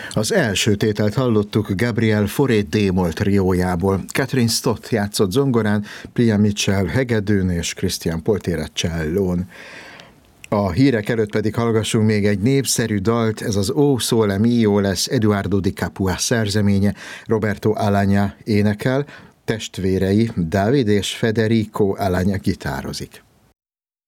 Az első tételt hallottuk Gabriel Fauré d-moll triójából. Catherine Stott játszott zongorán, Pia Mitchell hegedűn és Christian Poltéra csellón. A hírek előtt pedig hallgassunk még egy népszerű dalt, ez az O Sole Mio lesz Eduardo Di Capua szerzeménye, Roberto Alagna énekel, testvérei David és Federico Alagna gitározik.